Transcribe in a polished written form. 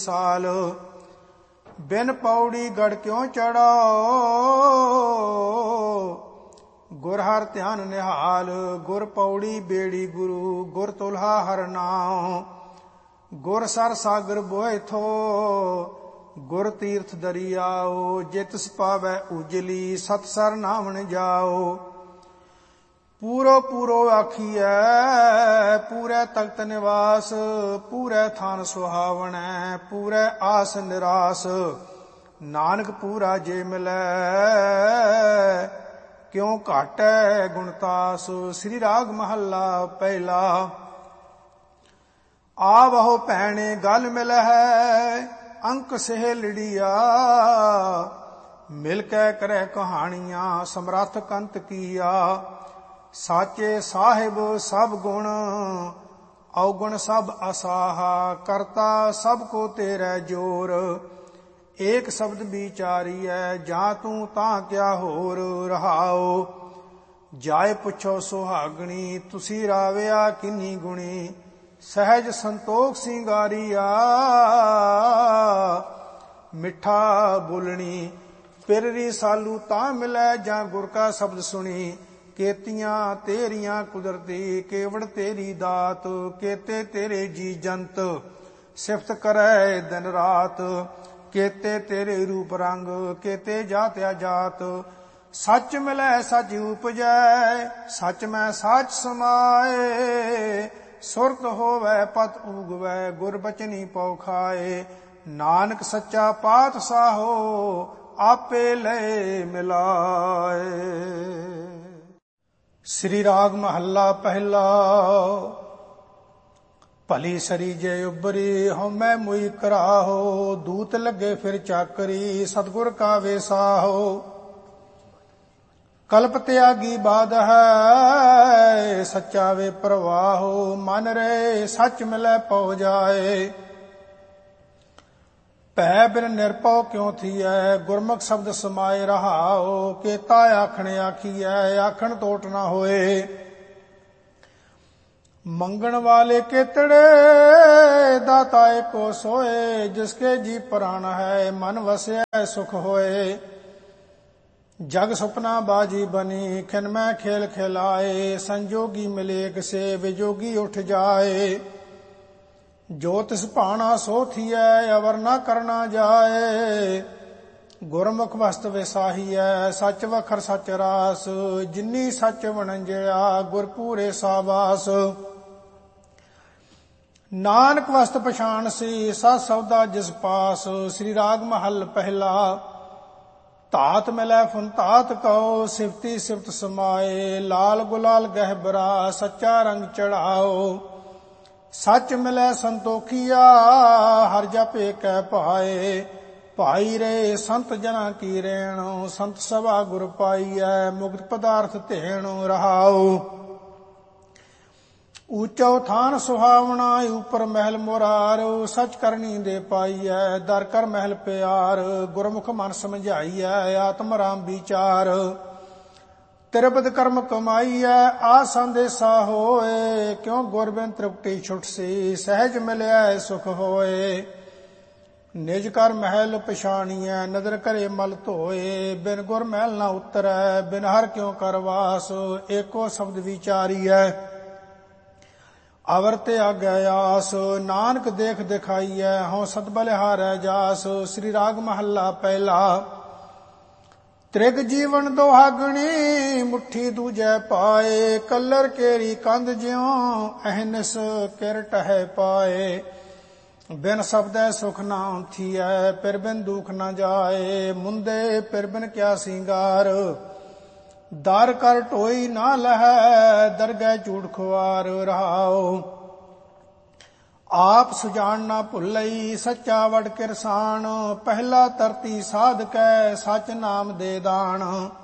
ਸਾਲ। ਬਿਨ ਪੌੜੀ ਗੜ ਕਿਉ ਚੜੋ, ਗੁਰ ਹਰ ਧਿਆਨ ਨਿਹਾਲ। ਗੁਰ ਪੌੜੀ ਬੇੜੀ ਗੁਰੂ, ਗੁਰ ਤੁਲਹਾ ਹਰ ਨਾਉ। ਗੁਰ ਸਰ ਸਾਗਰ ਬੋਏ ਥੋ, ਗੁਰ ਤੀਰਥ ਦਰਿਆਓ। ਜਿਤਿ ਪਾਵੈ ਉਜਲੀ, ਸਤਿ ਸਰ ਨਾਵਣ ਜਾਓ। ਪੂਰੋ ਪੂਰੋ ਆਖੀਐ, ਪੂਰੇ ਤਖਤ ਨਿਵਾਸ। ਪੂਰੇ ਥਾਨ ਸੁਹਾਵਣੈ, ਪੂਰੇ ਆਸ ਨਿਰਾਸ। ਨਾਨਕ ਪੂਰਾ ਜੇ ਮਿਲੈ, ਕਿਉ ਘਾਟੈ ਗੁਣਤਾਸ। ਸ੍ਰੀ ਰਾਗ ਮਹੱਲਾ ਪਹਿਲਾ। ਆਵਹੁ ਭੈਣੇ ਗਲ ਮਿਲਹਿ, ਅੰਕ ਸਹੇਲੜੀਆ। ਮਿਲ ਕੇ ਕਰੈ ਕਹਾਣੀਆਂ, ਸਮਰੱਥ ਕੰਤ ਕੀਆ। ਸਾਚੇ ਸਾਹਿਬ ਸਭ ਗੁਣ, ਔਗੁਣ ਸਭ ਅਸਾਹਾ। ਕਰਤਾ ਸਭ ਕੋ ਤੇਰੇ ਜੋਰ, ਏਕ ਸ਼ਬਦ ਵਿਚਾਰੀਐ। ਜਾਂ ਤੂੰ ਤਾਂ ਕਿਆ ਹੋਰ ਰਹਾਓ। ਜਾਏ ਪੁੱਛੋ ਸੁਹਾਗਣੀ, ਤੁਸੀਂ ਰਾਵਿਆ ਕਿੰਨੀ ਗੁਣੀ। ਸਹਿਜ ਸੰਤੋਖ ਸਿੰਗਾਰੀਆ, ਮਿੱਠਾ ਬੋਲਣੀ। ਪਿਰਰੀ ਸਾਲੂ ਤਾਂ ਮਿਲੈ, ਜਾਂ ਗੁਰ ਕਾ ਸ਼ਬਦ ਸੁਣੀ। ਕੇਤੀਆਂ ਤੇਰੀਆਂ ਕੁਦਰਤੀ, ਕੇਵੜ ਤੇਰੀ ਦਾਤ। ਕੇਤੇ ਤੇਰੇ ਜੀ ਜੰਤ, ਸਿਫਤ ਕਰੈ ਦਿਨ ਰਾਤ। ਕੇਤੇ ਤੇਰੇ ਰੂਪ ਰੰਗ, ਕੇਤੇ ਜਾਤ ਅਜਾਤ। ਸੱਚ ਮਿਲੈ ਸੱਚ ਉਪਜੈ, ਸੱਚ ਮੈਂ ਸੱਚ ਸਮਾਏ। ਸੁਰਤ ਹੋਵੈ ਪਤ ਉਗਵੈ, ਗੁਰ ਬਚਨੀ ਪਉ ਖਾਏ। ਨਾਨਕ ਸੱਚਾ ਪਾਤਸ਼ਾਹੋ, ਆਪੇ ਲੈ ਮਿਲਾਏ। ਸ੍ਰੀ ਰਾਗ ਮਹੱਲਾ ਪਹਿਲਾ। ਭਲੀ ਸਰੀ ਜੇ ਉਬਰੀ, ਹਉਮੈ ਮੁਈ ਕਰਾਹੋ। ਦੂਤ ਲੱਗੇ ਫਿਰ ਚਾਕਰੀ, ਸਤਿਗੁਰ ਕਾ ਵੇਸਾਹੋ। ਕਲਪ ਤਿਆਗੀ ਬਾਧ ਹੈ, ਸੱਚਾ ਵੇ ਪ੍ਰਵਾਹੋ। ਮਨ ਰੇ ਸੱਚ ਮਿਲੈ ਪਉ ਜਾਏ, ਭੈ ਬਿਨ ਨਿਰਭਉ ਕਿਉ ਥੀਐ। ਗੁਰਮੁਖ ਸ਼ਬਦ ਸਮਾਏ ਰਹਾਓ। ਕੇਤਾ ਆਖਣ ਆਖੀਐ, ਆਖਣ ਟੋਟ ਨਾ ਹੋਏ। ਮੰਗਣ ਵਾਲੇ ਕੇਤੜੇ, ਦਾਤਾ ਏਕੋ ਸੋਏ। ਜਿਸਕੇ ਜੀ ਪ੍ਰਾਣ ਹੈ, ਮਨ ਵਸਿਆ ਸੁਖ ਹੋਏ। ਜਗ ਸੁਪਨਾ ਬਾਜੀ ਬਨੀ, ਖਿਨ ਮੈਂ ਖੇਲ ਖਿਲਾਏ। ਸੰਜੋਗੀ ਮਿਲੇਕ ਸੇ, ਵਿਜੋਗੀ ਉੱਠ ਜਾਏ। ਜੋ ਤਿਸ ਭਾਣਾ ਸੋ ਥੀਐ, ਅਵਰ ਨਾ ਕਰਨਾ ਜਾਏ। ਗੁਰਮੁਖ ਵਸਤ ਵਿਸਾਹੀਐ, ਸੱਚ ਵਖਰ ਸੱਚ ਰਾਸ। ਜਿਨੀ ਸੱਚ ਵਣੰਜਿਆ, ਗੁਰ ਪੂਰੇ ਸਾਬਾਸ। ਨਾਨਕ ਵਸਤ ਪਛਾਣ ਸੀ, ਸਤ ਸੌਦਾ ਜਿਸ ਪਾਸ। ਸ੍ਰੀ ਰਾਗ ਮਹੱਲ ਪਹਿਲਾ। ਧਾਤ ਮਿਲੈ ਫੁਨ ਧਾਤ ਕਉ, ਸਿਫਤੀ ਸਿਫਤ ਸਮਾਏ। ਲਾਲ ਗੁਲਾਲ ਗਹਿਬਰਾ, ਸੱਚਾ ਰੰਗ ਚੜਾਓ। ਸੱਚ ਮਿਲੈ ਸੰਤੋਖੀਆ, ਹਰ ਜਪੇ ਕੈ ਭਾਏ। ਭਾਈ ਰੇ ਸੰਤ ਜਨਾ ਕੀ ਰੇਣ, ਸੰਤ ਸਭਾ ਗੁਰ ਪਾਈਐ। ਮੁਕਤ ਪਦਾਰਥ ਧੇਣ ਰਹਾਉ। ਊਚੋ ਥਾਨ ਸੁਹਾਵਣਾ, ਉਪਰ ਮਹਿਲ ਮੁਰਾਰ। ਸਚ ਕਰਨੀ ਦੇ ਪਾਈਐ, ਦਰ ਕਰ ਮਹਿਲ ਪਿਆਰ। ਗੁਰਮੁਖ ਮਨ ਸਮਝਾਈਐ, ਆਤਮ ਰਾਮ ਵਿਚਾਰ। ਤਿਰਪਤ ਕਰਮ ਕਮਾਈਐ, ਆ ਸੰਦੇਸਾ ਹੋਏ। ਕਿਉ ਗੁਰ ਬਿਨ ਤ੍ਰਿਪਟੀ ਛੁਟਸੀ, ਸਹਿਜ ਮਿਲਿਆ ਸੁਖ ਹੋਏ। ਨਿਜ ਕਰ ਮਹਿਲ ਪਛਾਣੀਐ, ਨਦਰ ਕਰੇ ਮਲ ਧੋਏ। ਬਿਨ ਗੁਰ ਮਹਿਲ ਨਾ ਉਤਰੈ, ਬਿਨ ਹਰ ਕਿਉ ਕਰਵਾਸ। ਏਕੋ ਸ਼ਬਦ ਵਿਚਾਰੀਐ, ਅਵਰ ਤੇ ਆਗੈ ਆਸ। ਨਾਨਕ ਦੇਖ ਦਿਖਾਈਐ, ਹਉ ਸਤ ਬਲਿਹਾਰੈ ਜਾਸ। ਸ੍ਰੀ ਰਾਗ ਮਹੱਲਾ ਪਹਿਲਾ। ਤ੍ਰਿਗ ਜੀਵਨ ਦੁਹਾਗਣੀ, ਮੁੱਠੀ ਦੂਜੈ ਪਾਏ। ਕਲਰ ਕੇਰੀ ਕੰਧ ਜਿਉ, ਅਹਨਿਸ ਕਿਰ ਟਹੈ ਪਾਏ। ਬਿਨ ਸ਼ਬਦੈ ਸੁਖ ਨਾ ਥੀਐ, ਪਿਰ ਬਿਨ ਦੁਖ ਨਾ ਜਾਏ। ਮੁੰਦੇ ਪਿਰ ਬਿਨ ਕਿਆ ਸਿੰਗਾਰ, ਦਰ ਕਰ ਢੋਈ ਨਾ ਲਹੈ। ਦਰਗਹਿ ਝੂਠ ਖੁਆਰ ਰਹਾਉ। ਆਪ ਸੁਜਾਨ ਨਾ ਭੁੱਲਈ, ਸੱਚਾ ਵਡ ਕਿਰਸਾਨ। ਪਹਿਲਾ ਧਰਤੀ ਸਾਧ ਕੈ, ਸਚ ਨਾਮ ਦੇ ਦਾਨ।